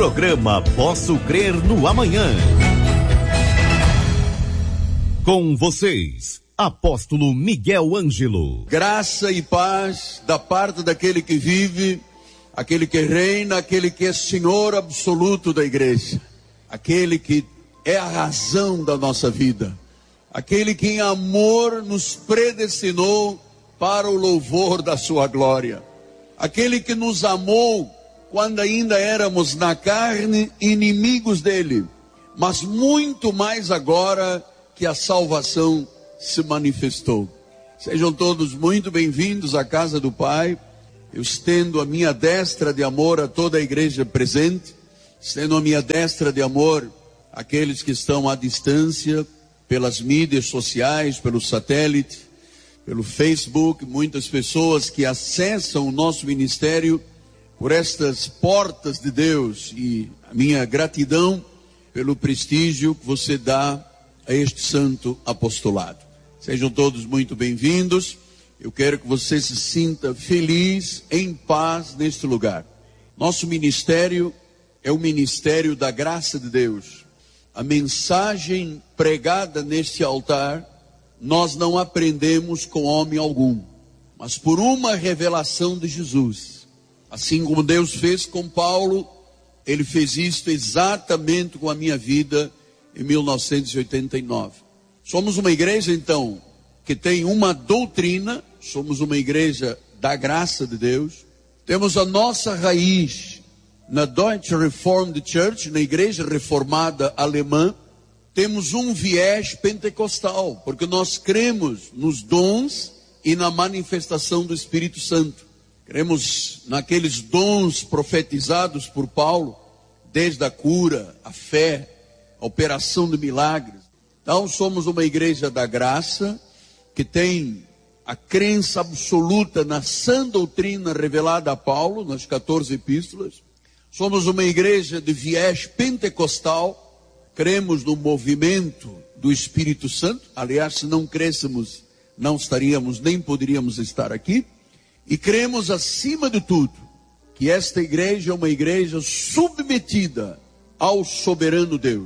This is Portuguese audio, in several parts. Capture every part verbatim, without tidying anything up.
Programa Posso Crer no Amanhã. Com vocês, Apóstolo Miguel Ângelo. Graça e paz da parte daquele que vive, aquele que reina, aquele que é Senhor absoluto da igreja, aquele que é a razão da nossa vida, aquele que em amor nos predestinou para o louvor da sua glória, aquele que nos amou quando ainda éramos na carne inimigos dele, mas muito mais agora que a salvação se manifestou. Sejam todos muito bem-vindos à casa do Pai. Eu estendo a minha destra de amor a toda a igreja presente, estendo a minha destra de amor àqueles que estão à distância, pelas mídias sociais, pelo satélite, pelo Facebook, muitas pessoas que acessam o nosso ministério por estas portas de Deus, e a minha gratidão pelo prestígio que você dá a este santo apostolado. Sejam todos muito bem-vindos. Eu quero que você se sinta feliz, em paz neste lugar. Nosso ministério é o ministério da graça de Deus. A mensagem pregada neste altar, nós não aprendemos com homem algum, mas por uma revelação de Jesus. Assim como Deus fez com Paulo, Ele fez isto exatamente com a minha vida em mil novecentos e oitenta e nove. Somos uma igreja, então, que tem uma doutrina, somos uma igreja da graça de Deus. Temos a nossa raiz na Deutsche Reformed Church, na igreja reformada alemã. Temos um viés pentecostal, porque nós cremos nos dons e na manifestação do Espírito Santo. Cremos naqueles dons profetizados por Paulo, desde a cura, a fé, a operação de milagres. Então somos uma igreja da graça, que tem a crença absoluta na sã doutrina revelada a Paulo, nas quatorze epístolas. Somos uma igreja de viés pentecostal, cremos no movimento do Espírito Santo. Aliás, se não crêssemos, não estaríamos, nem poderíamos estar aqui. E cremos, acima de tudo, que esta igreja é uma igreja submetida ao soberano Deus.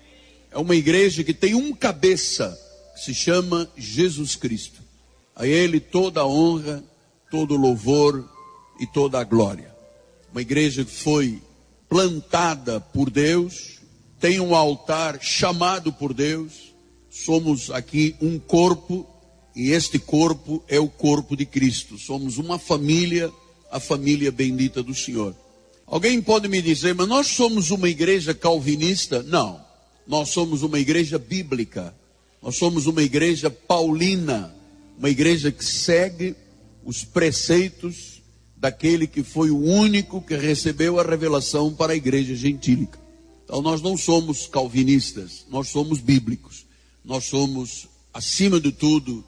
É uma igreja que tem um cabeça, que se chama Jesus Cristo. A Ele toda a honra, todo o louvor e toda a glória. Uma igreja que foi plantada por Deus, tem um altar chamado por Deus. Somos aqui um corpo, e este corpo é o corpo de Cristo. Somos uma família, a família bendita do Senhor. Alguém pode me dizer, mas nós somos uma igreja calvinista? Não, nós somos uma igreja bíblica. Nós somos uma igreja paulina, uma igreja que segue os preceitos daquele que foi o único que recebeu a revelação para a igreja gentílica. Então nós não somos calvinistas, nós somos bíblicos. Nós somos, acima de tudo,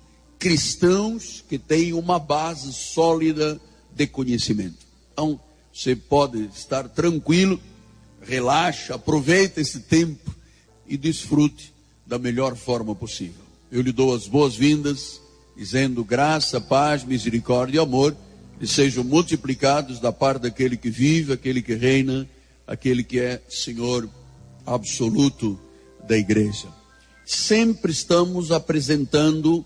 cristãos que têm uma base sólida de conhecimento. Então, você pode estar tranquilo, relaxa, aproveita esse tempo e desfrute da melhor forma possível. Eu lhe dou as boas-vindas, dizendo graça, paz, misericórdia e amor, e sejam multiplicados da parte daquele que vive, aquele que reina, aquele que é Senhor absoluto da igreja. Sempre estamos apresentando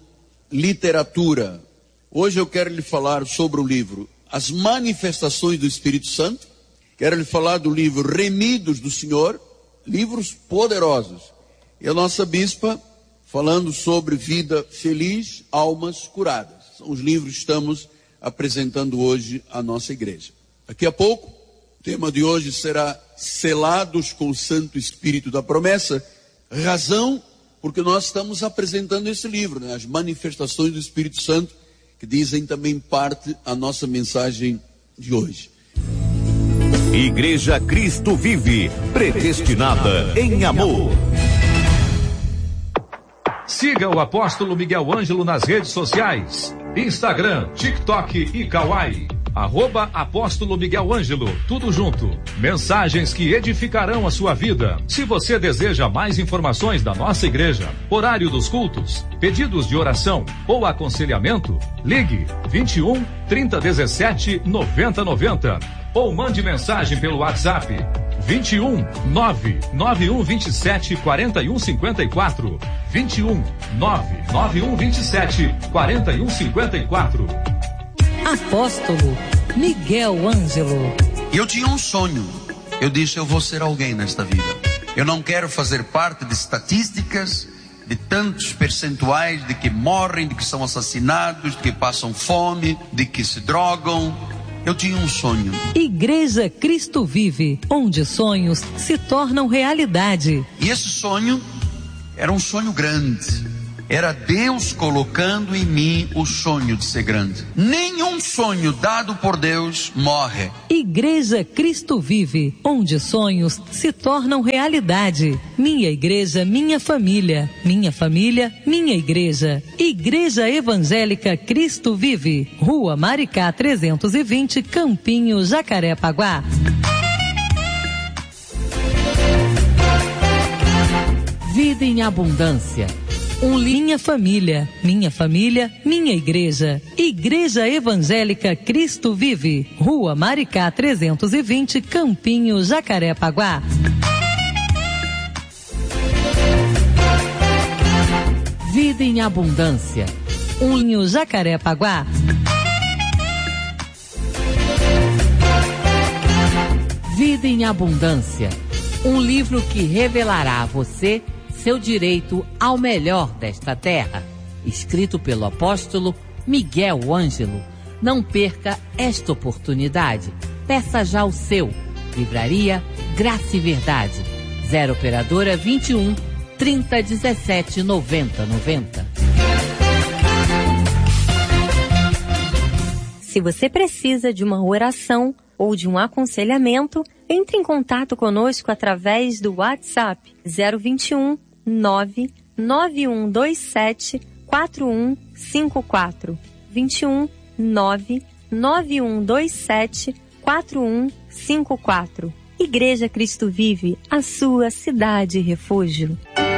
literatura. Hoje eu quero lhe falar sobre o livro As Manifestações do Espírito Santo. Quero lhe falar do livro Remidos do Senhor, livros poderosos. E a nossa bispa falando sobre vida feliz, almas curadas. São os livros que estamos apresentando hoje à nossa igreja. Daqui a pouco, o tema de hoje será Selados com o Santo Espírito da Promessa. Razão porque nós estamos apresentando esse livro, né? As Manifestações do Espírito Santo, que dizem também parte a nossa mensagem de hoje. Igreja Cristo Vive, predestinada em amor. Siga o Apóstolo Miguel Ângelo nas redes sociais, Instagram, TikTok e Kawaii. Arroba Apóstolo Miguel Ângelo, tudo junto. Mensagens que edificarão a sua vida. Se você deseja mais informações da nossa igreja, horário dos cultos, pedidos de oração ou aconselhamento, ligue vinte e um, trinta, dezessete, noventa, noventa ou mande mensagem pelo WhatsApp vinte e um, nove nove um vinte e sete, quarenta e um cinquenta e quatro. vinte e um, nove nove um vinte e sete, quarenta e um cinquenta e quatro. Apóstolo Miguel Ângelo. Eu tinha um sonho. Eu disse, eu vou ser alguém nesta vida. Eu não quero fazer parte de estatísticas, de tantos percentuais de que morrem, de que são assassinados, de que passam fome, de que se drogam. Eu tinha um sonho. Igreja Cristo Vive, onde sonhos se tornam realidade. E esse sonho era um sonho grande. Era Deus colocando em mim o sonho de ser grande. Nenhum sonho dado por Deus morre. Igreja Cristo Vive, onde sonhos se tornam realidade. Minha igreja, minha família. Minha família, minha igreja. Igreja Evangélica Cristo Vive. Rua Maricá trezentos e vinte, Campinho, Jacarepaguá. Vida em abundância. Um minha família, minha família, minha igreja. Igreja Evangélica Cristo Vive. Rua Maricá trezentos e vinte, Campinho, Jacarepaguá. Vida em abundância. Um linho Jacarepaguá. Vida em abundância. Um livro que revelará a você seu direito ao melhor desta terra. Escrito pelo apóstolo Miguel Ângelo. Não perca esta oportunidade. Peça já o seu. Livraria Graça e Verdade. Zero Operadora vinte e um, trinta, dezessete, noventa, noventa. Se você precisa de uma oração ou de um aconselhamento, entre em contato conosco através do WhatsApp zero vinte e um, nove nove um dois sete, quatro um cinco quatro. vinte e um, nove nove um dois sete, quatro um cinco quatro. Igreja Cristo Vive, a sua cidade refúgio.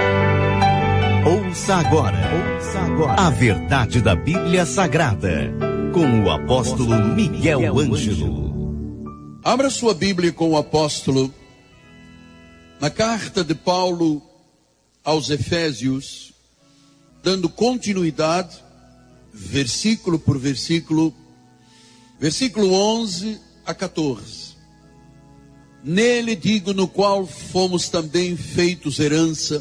Ouça agora, ouça agora a verdade da Bíblia Sagrada, com o apóstolo Miguel Ângelo. Abra sua Bíblia com o apóstolo na carta de Paulo aos Efésios, dando continuidade, versículo por versículo, versículo onze a quatorze. Nele digo, no qual fomos também feitos herança,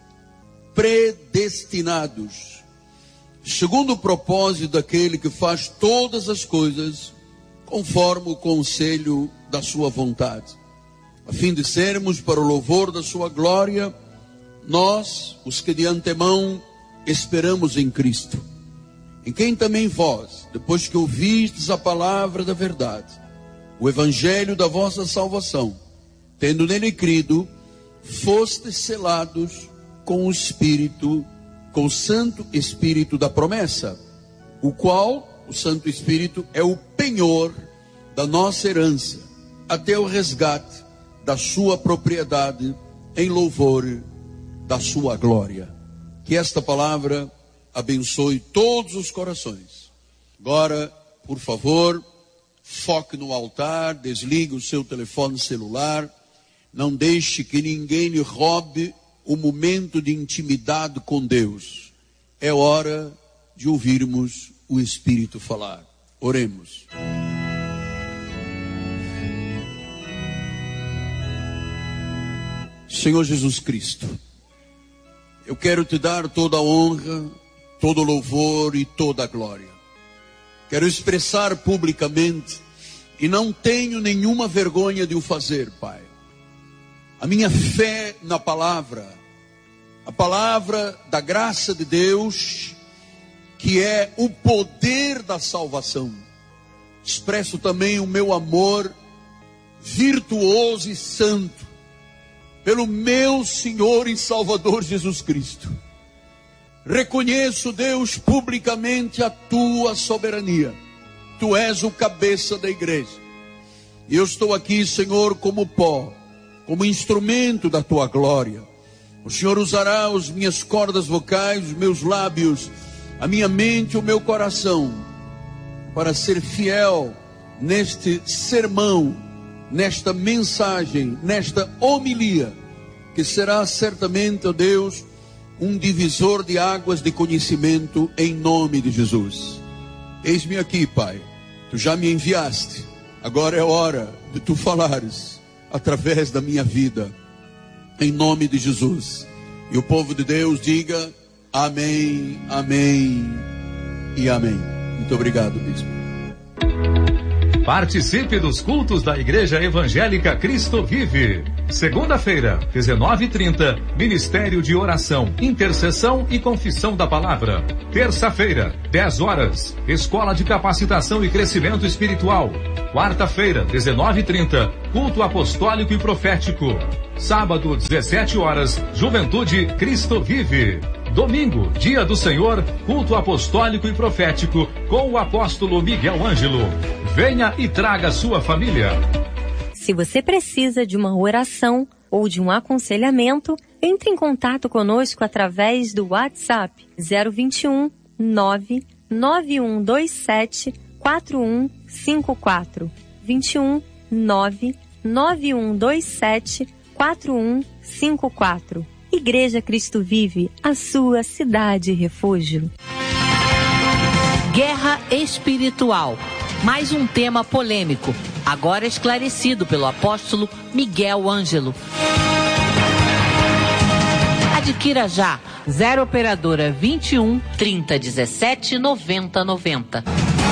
predestinados, segundo o propósito daquele que faz todas as coisas, conforme o conselho da sua vontade, a fim de sermos para o louvor da sua glória, nós, os que de antemão esperamos em Cristo, em quem também vós, depois que ouvistes a palavra da verdade, o evangelho da vossa salvação, tendo nele crido, fostes selados com o Espírito, com o Santo Espírito da promessa, o qual, o Santo Espírito, é o penhor da nossa herança, até o resgate da sua propriedade, em louvor da sua glória. Que esta palavra abençoe todos os corações. Agora, por favor, foque no altar, desligue o seu telefone celular, não deixe que ninguém lhe roube o momento de intimidade com Deus. É hora de ouvirmos o Espírito falar. Oremos. Senhor Jesus Cristo, eu quero te dar toda a honra, todo o louvor e toda a glória. Quero expressar publicamente, e não tenho nenhuma vergonha de o fazer, Pai, a minha fé na palavra, a palavra da graça de Deus, que é o poder da salvação. Expresso também o meu amor virtuoso e santo pelo meu Senhor e Salvador Jesus Cristo. Reconheço, Deus, publicamente a tua soberania. Tu és o cabeça da igreja. E eu estou aqui, Senhor, como pó, como instrumento da tua glória. O Senhor usará as minhas cordas vocais, os meus lábios, a minha mente, o meu coração, para ser fiel neste sermão nesta mensagem, nesta homilia, que será certamente, ó Deus, um divisor de águas de conhecimento em nome de Jesus. Eis-me aqui, Pai, Tu já me enviaste, agora é hora de Tu falares através da minha vida, em nome de Jesus. E o povo de Deus diga amém, amém e amém. Muito obrigado, bispo. Participe dos cultos da Igreja Evangélica Cristo Vive. Segunda-feira, dezenove e trinta, Ministério de Oração, Intercessão e Confissão da Palavra. Terça-feira, dez horas, Escola de Capacitação e Crescimento Espiritual. Quarta-feira, dezenove e trinta, Culto Apostólico e Profético. Sábado, dezessete horas, Juventude Cristo Vive. Domingo, Dia do Senhor, Culto Apostólico e Profético, com o apóstolo Miguel Ângelo. Venha e traga sua família. Se você precisa de uma oração ou de um aconselhamento, entre em contato conosco através do WhatsApp zero vinte e um, nove nove um dois sete, quatro um cinco quatro. vinte e um, nove nove um dois sete, quatro um cinco quatro. Igreja Cristo Vive, a sua cidade refúgio. Guerra espiritual. Mais um tema polêmico, agora esclarecido pelo apóstolo Miguel Ângelo. Adquira já zero operadora vinte e um, trinta, dezessete, noventa, noventa.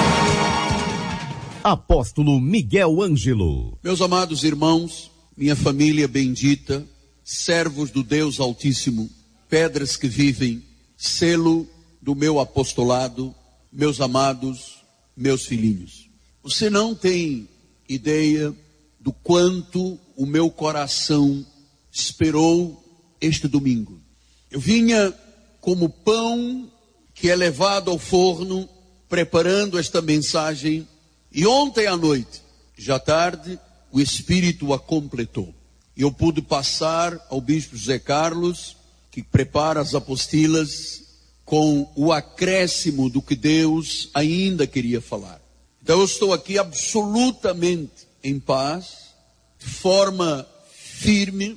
Apóstolo Miguel Ângelo. Meus amados irmãos, minha família bendita, servos do Deus Altíssimo, pedras que vivem, selo do meu apostolado, meus amados, meus filhinhos. Você não tem ideia do quanto o meu coração esperou este domingo. Eu vinha como pão que é levado ao forno, preparando esta mensagem, e ontem à noite, já tarde, o Espírito a completou. E eu pude passar ao bispo José Carlos, que prepara as apostilas, com o acréscimo do que Deus ainda queria falar. Então eu estou aqui absolutamente em paz, de forma firme,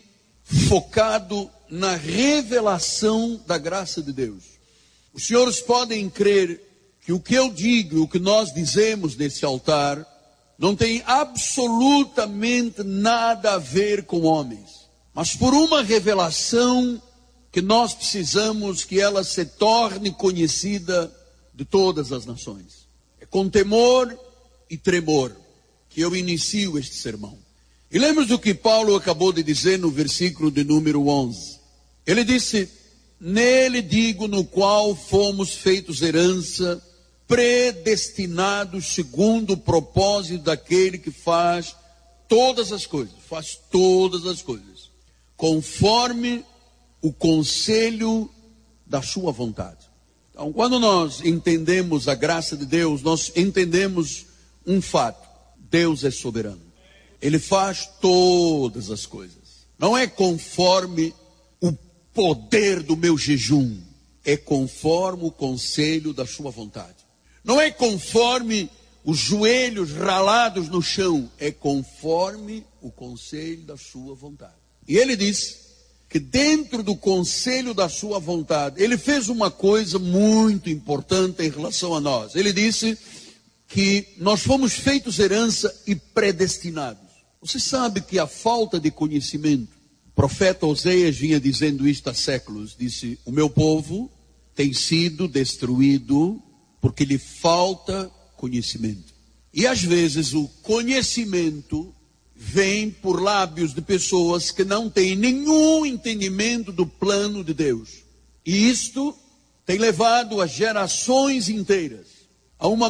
focado na revelação da graça de Deus. Os senhores podem crer que o que eu digo, o que nós dizemos nesse altar, não tem absolutamente nada a ver com homens, mas por uma revelação que nós precisamos que ela se torne conhecida de todas as nações. É com temor e tremor que eu inicio este sermão. E lembra do que Paulo acabou de dizer no versículo de número onze. Ele disse, nele digo, no qual fomos feitos herança, predestinados segundo o propósito daquele que faz todas as coisas, faz todas as coisas, conforme o conselho da sua vontade. Então, quando nós entendemos a graça de Deus, nós entendemos um fato: Deus é soberano. Ele faz todas as coisas. Não é conforme o poder do meu jejum, é conforme o conselho da sua vontade. Não é conforme os joelhos ralados no chão, é conforme o conselho da sua vontade. E ele disse que dentro do conselho da sua vontade, ele fez uma coisa muito importante em relação a nós. Ele disse que nós fomos feitos herança e predestinados. Você sabe que a falta de conhecimento, o profeta Oséias vinha dizendo isto há séculos, disse, o meu povo tem sido destruído porque lhe falta conhecimento. E às vezes o conhecimento vem por lábios de pessoas que não têm nenhum entendimento do plano de Deus. E isto tem levado as gerações inteiras a uma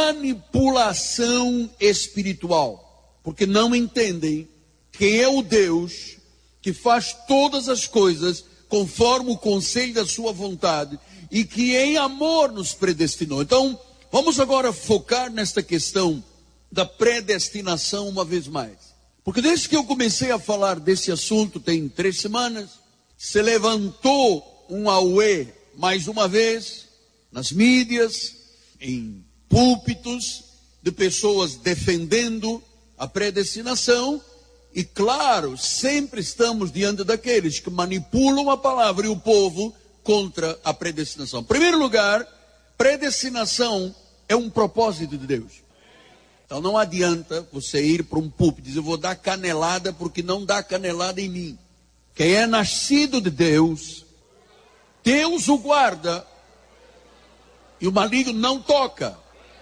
manipulação espiritual, porque não entendem quem é o Deus que faz todas as coisas conforme o conselho da sua vontade e que em amor nos predestinou. Então, vamos agora focar nesta questão da predestinação uma vez mais. Porque desde que eu comecei a falar desse assunto, tem três semanas, se levantou um auê, mais uma vez, nas mídias, em púlpitos, de pessoas defendendo a predestinação. E claro, sempre estamos diante daqueles que manipulam a palavra e o povo contra a predestinação. Em primeiro lugar, predestinação é um propósito de Deus. Então não adianta você ir para um púlpito e dizer, eu vou dar canelada porque não dá canelada em mim. Quem é nascido de Deus, Deus o guarda e o maligno não toca.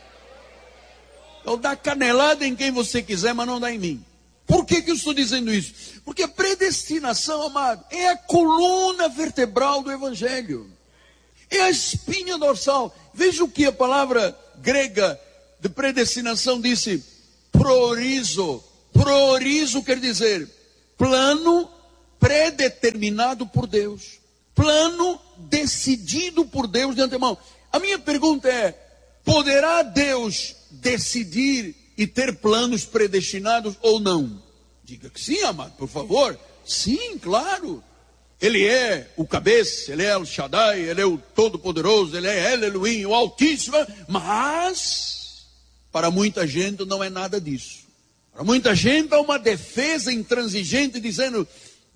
Então dá canelada em quem você quiser, mas não dá em mim. Por que que eu estou dizendo isso? Porque a predestinação, amado, é a coluna vertebral do Evangelho. É a espinha dorsal. Veja o que a palavra grega de predestinação disse. Proorizo. Proorizo quer dizer plano predeterminado por Deus. Plano decidido por Deus de antemão. A minha pergunta é, poderá Deus decidir e ter planos predestinados ou não? Diga que sim, amado, por favor. Sim, claro. Ele é o cabeça, ele é o Shaddai, ele é o Todo-Poderoso, ele é El Elohim, o Altíssimo. Mas, para muita gente não é nada disso. Para muita gente é uma defesa intransigente dizendo,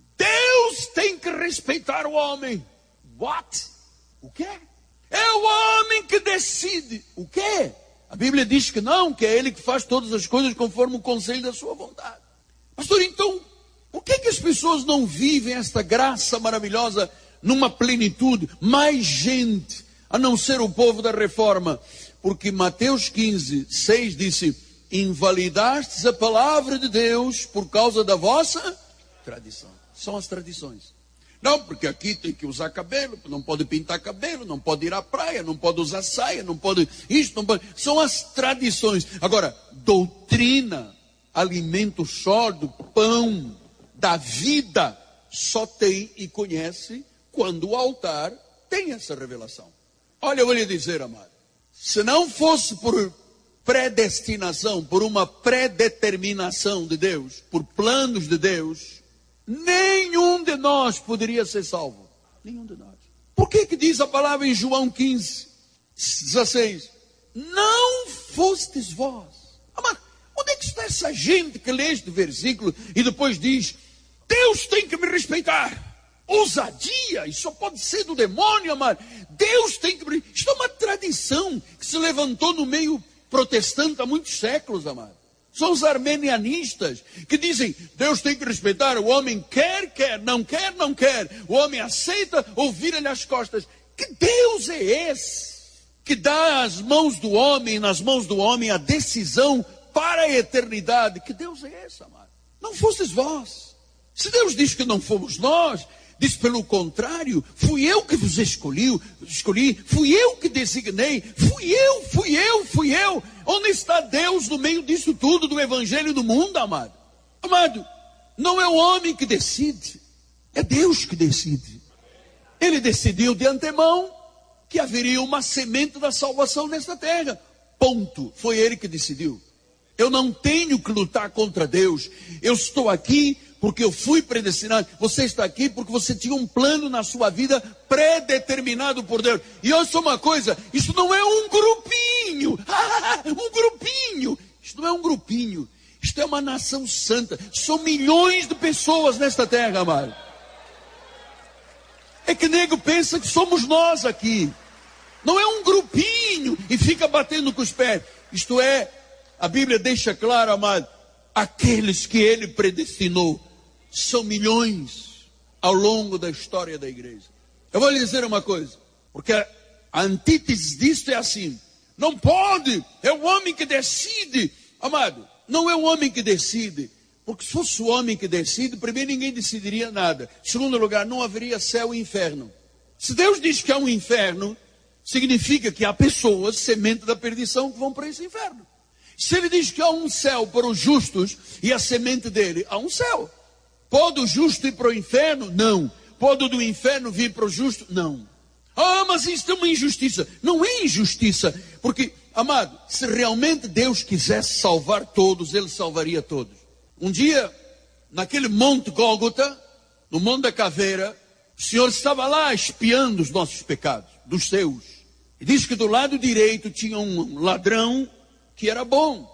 Deus tem que respeitar o homem. What? O quê? É o homem que decide. O quê? A Bíblia diz que não, que é Ele que faz todas as coisas conforme o conselho da sua vontade. Pastor, então, por que que as pessoas não vivem esta graça maravilhosa numa plenitude? Mais gente, a não ser o povo da reforma. Porque Mateus quinze, seis disse, invalidastes a palavra de Deus por causa da vossa tradição. São as tradições. Não, porque aqui tem que usar cabelo, não pode pintar cabelo, não pode ir à praia, não pode usar saia, não pode isso, não pode... São as tradições. Agora, doutrina, alimento sólido, pão da vida, só tem e conhece quando o altar tem essa revelação. Olha, eu vou lhe dizer, amado, se não fosse por predestinação, por uma predeterminação de Deus, por planos de Deus, nenhum de nós poderia ser salvo. Nenhum de nós. Por que que diz a palavra em João quinze, dezesseis? Não fostes vós. Amado, onde é que está essa gente que lê este versículo e depois diz, Deus tem que me respeitar? Ousadia, isso só pode ser do demônio, amado. Deus tem que me... Isto é uma tradição que se levantou no meio protestante há muitos séculos, amado. São os armenianistas que dizem, Deus tem que respeitar, o homem quer, quer, não quer, não quer. O homem aceita ou vira-lhe as costas. Que Deus é esse que dá às mãos do homem, nas mãos do homem, a decisão para a eternidade? Que Deus é esse, amado? Não fostes vós. Se Deus diz que não fomos nós, diz pelo contrário, fui eu que vos escolhi, escolhi, fui eu que designei, fui eu, fui eu, fui eu. Onde está Deus no meio disso tudo, do evangelho do mundo, amado? Amado, não é o homem que decide, é Deus que decide. Ele decidiu de antemão que haveria uma semente da salvação nesta terra. Ponto. Foi ele que decidiu. Eu não tenho que lutar contra Deus. Eu estou aqui porque eu fui predestinado. Você está aqui porque você tinha um plano na sua vida predeterminado por Deus. E olha só uma coisa, isso não é um grupinho. Ah, um grupinho. Isso não é um grupinho. Isto é uma nação santa. São milhões de pessoas nesta terra, amado. É que nego pensa que somos nós aqui. Não é um grupinho e fica batendo com os pés. Isto é, a Bíblia deixa claro, amado, aqueles que ele predestinou são milhões ao longo da história da igreja. Eu vou lhe dizer uma coisa, porque a antítese disto é assim, não pode, é o homem que decide. Amado, não é o homem que decide, porque se fosse o homem que decide, primeiro ninguém decidiria nada. Em segundo lugar, não haveria céu e inferno. Se Deus diz que há um inferno, significa que há pessoas, semente da perdição, que vão para esse inferno. Se ele diz que há um céu para os justos e a semente dele, há um céu. Pode o justo ir para o inferno? Não. Pode o do inferno vir para o justo? Não. Ah, mas isso é uma injustiça. Não é injustiça, porque, amado, se realmente Deus quisesse salvar todos, ele salvaria todos. Um dia, naquele monte Gólgota, no Monte da Caveira, o Senhor estava lá espiando os nossos pecados, dos seus. E diz que do lado direito tinha um ladrão que era bom.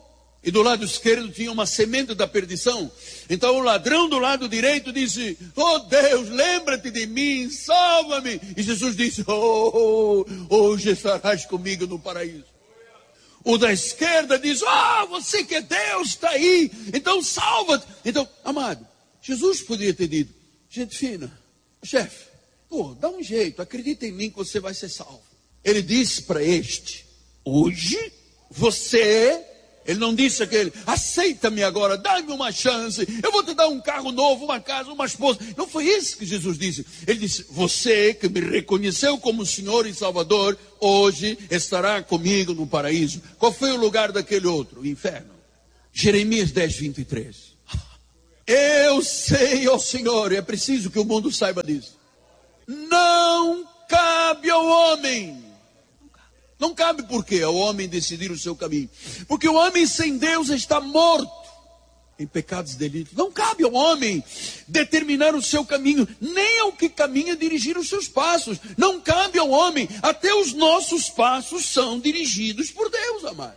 E do lado esquerdo tinha uma semente da perdição. Então o ladrão do lado direito disse: oh Deus, lembra-te de mim, salva-me. E Jesus disse: oh, hoje estarás comigo no paraíso. O da esquerda diz: ah, oh, você que é Deus está aí, então salva-te. Então, amado, Jesus poderia ter dito: gente fina, chefe, oh, dá um jeito, acredita em mim que você vai ser salvo. Ele disse para este: hoje você... Ele não disse aquele: aceita-me agora, dá-me uma chance, eu vou te dar um carro novo, uma casa, uma esposa. Não foi isso que Jesus disse. Ele disse: você que me reconheceu como Senhor e Salvador, hoje estará comigo no paraíso. Qual foi o lugar daquele outro? O inferno. Jeremias dez, vinte e três. Eu sei, ó Senhor, e é preciso que o mundo saiba disso. Não cabe ao homem. Não cabe por quê? Ao homem decidir o seu caminho. Porque o homem sem Deus está morto em pecados e delitos. Não cabe ao homem determinar o seu caminho, nem ao que caminha dirigir os seus passos. Não cabe ao homem. Até os nossos passos são dirigidos por Deus, amado.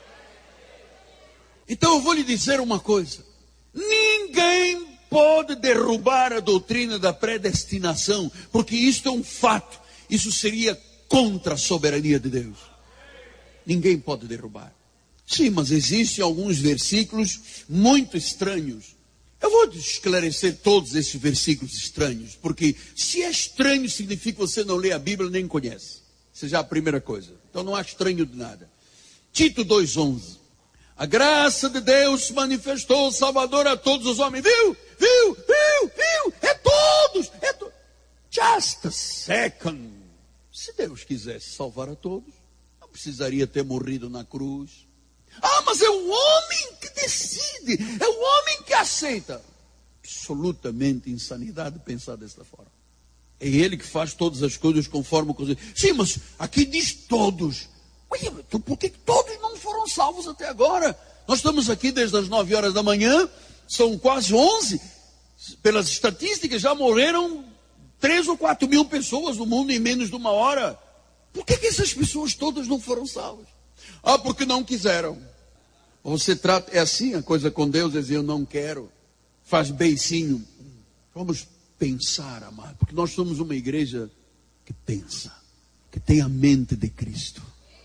Então eu vou lhe dizer uma coisa. Ninguém pode derrubar a doutrina da predestinação, porque isto é um fato. Isso seria contra a soberania de Deus. Ninguém pode derrubar. Sim, mas existem alguns versículos muito estranhos. Eu vou esclarecer todos esses versículos estranhos, porque se é estranho significa que você não lê a Bíblia nem conhece. Essa já é a primeira coisa. Então não há estranho de nada. Tito dois, onze. A graça de Deus se manifestou salvador a todos os homens. Viu? Viu? Viu? Viu? É todos. É to... Just a second. Se Deus quisesse salvar a todos, não precisaria ter morrido na cruz. Ah, mas é o homem que decide, é o homem que aceita. Absolutamente insanidade pensar desta forma. É ele que faz todas as coisas conforme o que... Sim, mas aqui diz todos. Ué, então por que todos não foram salvos até agora? Nós estamos aqui desde as nove horas da manhã, são quase onze. Pelas estatísticas já morreram Três ou quatro mil pessoas no mundo em menos de uma hora. Por que, que essas pessoas todas não foram salvas? Ah, porque não quiseram. Você trata, é assim a coisa com Deus, é dizer: eu não quero. Faz beicinho. Vamos pensar, amado, porque nós somos uma igreja que pensa, que tem a mente de Cristo.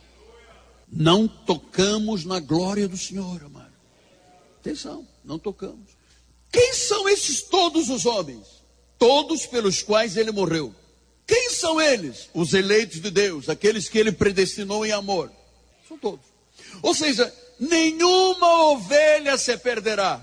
Não tocamos na glória do Senhor, amado. Atenção, não tocamos. Quem são esses todos os homens? Todos pelos quais ele morreu. Quem são eles? Os eleitos de Deus, aqueles que ele predestinou em amor. São todos. Ou seja, nenhuma ovelha se perderá.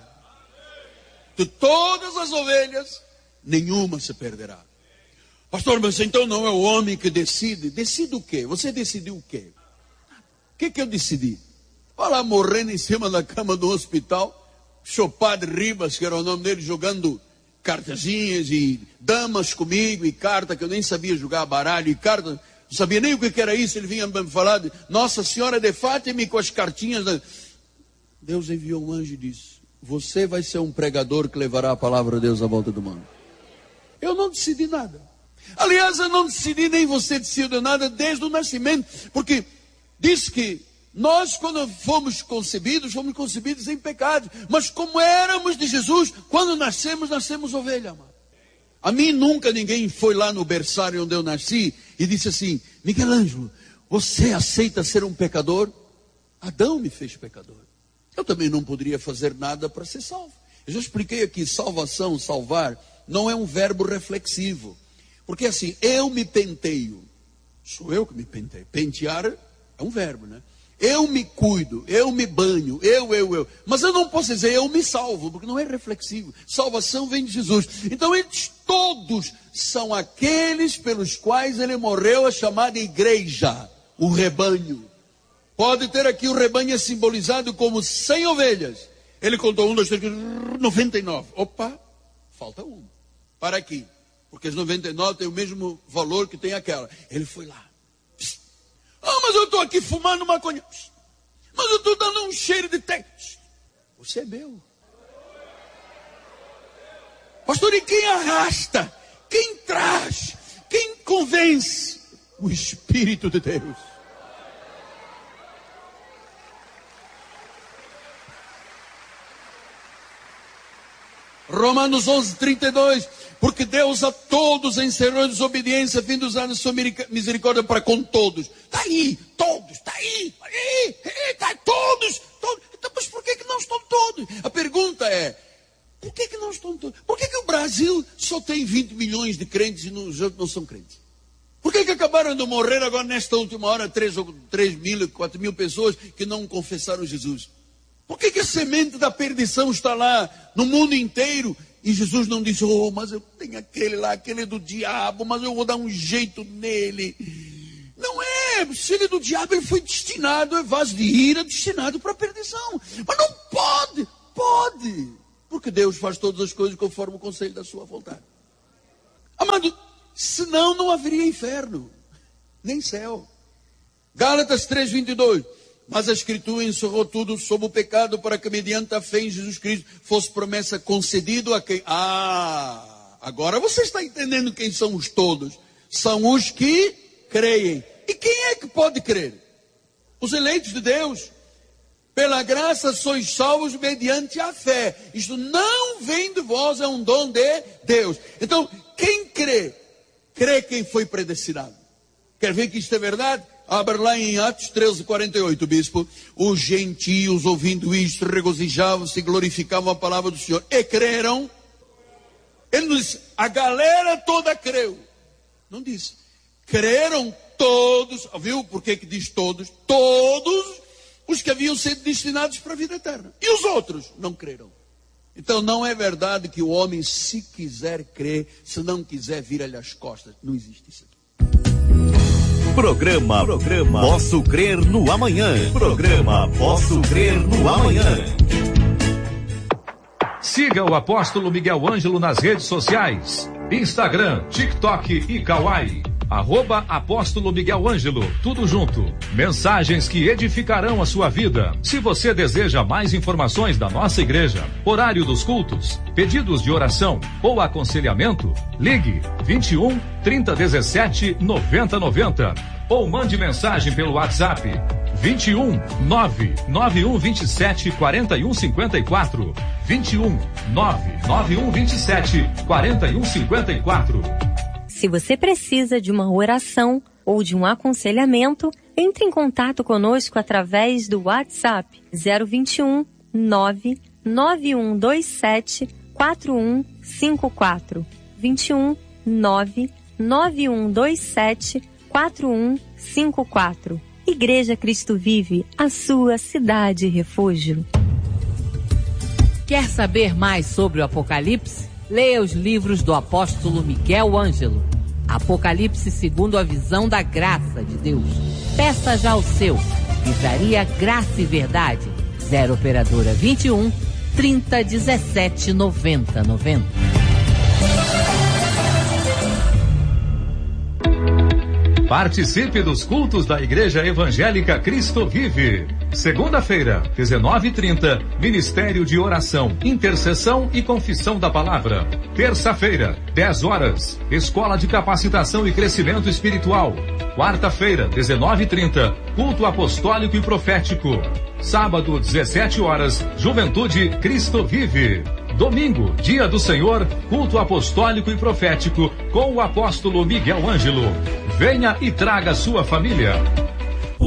De todas as ovelhas, nenhuma se perderá. Pastor, mas então não é o homem que decide? Decide o quê? Você decidiu o quê? O que, que eu decidi? Olha lá, morrendo em cima da cama do hospital, Chopad Ribas, que era o nome dele, jogando cartazinhas e damas comigo, e carta, que eu nem sabia jogar baralho, e carta, não sabia nem o que era isso. Ele vinha me falar de Nossa Senhora de Fátima com as cartinhas. Da... Deus enviou um anjo e disse: você vai ser um pregador que levará a palavra de Deus à volta do mundo. Eu não decidi nada. Aliás, eu não decidi, nem você decidiu nada desde o nascimento, porque diz que nós, quando fomos concebidos, fomos concebidos em pecado. Mas como éramos de Jesus, quando nascemos, nascemos ovelha, amado. A mim nunca ninguém foi lá no berçário onde eu nasci e disse assim: Miguel Ângelo, você aceita ser um pecador? Adão me fez pecador. Eu também não poderia fazer nada para ser salvo. Eu já expliquei aqui, salvação, salvar, não é um verbo reflexivo. Porque assim, eu me penteio. Sou eu que me penteio. Pentear é um verbo, né? Eu me cuido, eu me banho, eu, eu, eu. Mas eu não posso dizer eu me salvo, porque não é reflexivo. Salvação vem de Jesus. Então eles todos são aqueles pelos quais ele morreu, a chamada igreja, o rebanho. Pode ter aqui o rebanho simbolizado como cem ovelhas. Ele contou um, dois, três, noventa e nove. Opa, falta uma. Para aqui, porque as noventa e nove têm o mesmo valor que tem aquela. Ele foi lá. Ah, mas eu estou aqui fumando maconha. Mas eu estou dando um cheiro de teco. Você é meu. Pastor, e quem arrasta? Quem traz? Quem convence? O Espírito de Deus. Romanos onze, trinta e dois. Porque Deus a todos encerrou em desobediência, a fim de usar a sua misericórdia para com todos. Está aí, todos, está aí, aí, está todos, todos. Então, mas por que, que não estão todos? A pergunta é, por que, que não estão todos? Por que, que o Brasil só tem vinte milhões de crentes e não, os outros não são crentes? Por que, que acabaram de morrer agora nesta última hora três mil, quatro mil pessoas que não confessaram Jesus? Por que, que a semente da perdição está lá no mundo inteiro? E Jesus não disse, oh, mas eu tenho aquele lá, aquele do diabo, mas eu vou dar um jeito nele. Não é, se ele é do diabo, ele foi destinado, é vaso de ira, destinado para a perdição. Mas não pode, pode. Porque Deus faz todas as coisas conforme o conselho da sua vontade. Amado, senão não haveria inferno, nem céu. Gálatas três, vinte e dois. Mas a Escritura encerrou tudo sob o pecado para que mediante a fé em Jesus Cristo fosse promessa concedido a quem... Ah, agora você está entendendo quem são os todos. São os que creem. E quem é que pode crer? Os eleitos de Deus. Pela graça sois salvos mediante a fé. Isto não vem de vós, é um dom de Deus. Então, quem crê? Crê quem foi predestinado. Quer ver que isto é verdade? Abra lá em Atos treze, quarenta e oito, bispo. Os gentios, ouvindo isto, regozijavam-se e glorificavam a palavra do Senhor. E creram. Ele não disse, a galera toda creu. Não disse. Creram todos. Viu por que que diz todos? Todos os que haviam sido destinados para a vida eterna. E os outros não creram. Então não é verdade que o homem, se quiser crer, se não quiser, vira-lhe as costas. Não existe isso aqui. Programa, programa Posso Crer no Amanhã. Programa Posso Crer no Amanhã. Siga o Apóstolo Miguel Ângelo nas redes sociais. Instagram, TikTok e Kawaii. Arroba Apóstolo Miguel Ângelo, tudo junto. Mensagens que edificarão a sua vida. Se você deseja mais informações da nossa igreja, horário dos cultos, pedidos de oração ou aconselhamento, ligue vinte e um, trinta, dezessete, noventa, noventa ou mande mensagem pelo WhatsApp vinte e um, nove nove um vinte e sete, quarenta e um cinquenta e quatro. vinte e um, nove nove um vinte e sete, quarenta e um cinquenta e quatro. Se você precisa de uma oração ou de um aconselhamento, entre em contato conosco através do WhatsApp zero vinte e um, nove nove um dois sete, quatro um cinco quatro. vinte e um, nove nove um dois sete, quatro um cinco quatro. Igreja Cristo Vive, a sua cidade refúgio. Quer saber mais sobre o Apocalipse? Leia os livros do apóstolo Miguel Ângelo. Apocalipse segundo a visão da graça de Deus. Peça já o seu. Livraria Graça e Verdade. zero operadora vinte e um, trinta, dezessete, noventa, noventa. Participe dos cultos da Igreja Evangélica Cristo Vive. Segunda-feira, dezenove e trinta, Ministério de Oração, Intercessão e Confissão da Palavra. Terça-feira, dez horas, Escola de Capacitação e Crescimento Espiritual. Quarta-feira, dezenove e trinta, Culto Apostólico e Profético. Sábado, dezessete horas, Juventude Cristo Vive. Domingo, Dia do Senhor, Culto Apostólico e Profético com o apóstolo Miguel Ângelo. Venha e traga sua família.